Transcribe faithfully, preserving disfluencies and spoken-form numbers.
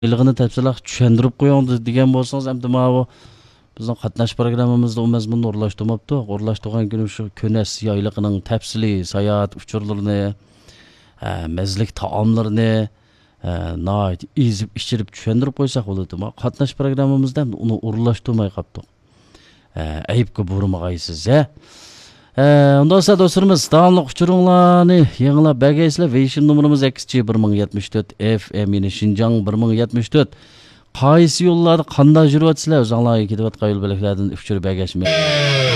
Yılğını təfsilat düşəndirib qoyuңdu degan bolsanız, əmdi məbu bizning qatnaş programmamızda o məzmunni o'rlashtirmabdi. O'rlashtirgan kuni shu Könes yayliqining təfsili, sayohat uchurlarini, mazlik taomlarini nəhayət ezib içirib düşəndirib qo'ysak bo'ladi. Qatnaş programmamızda uni o'rlashtirmay qapdiq. Ayıbga burmag'aysiz, ha? Ondan sonra dostlarımız, davamlı uçurumlarını yanıla bəgəysizlər. Veyşim numarımız X bir ming yetmiş dört F M yine Şinjan bir ming yetmiş dört. Qaysı yollarda qanda жүріп атсызlar? O'zingizlarga ketib atgan yo'l belgilardan uçurib bəgəşmək.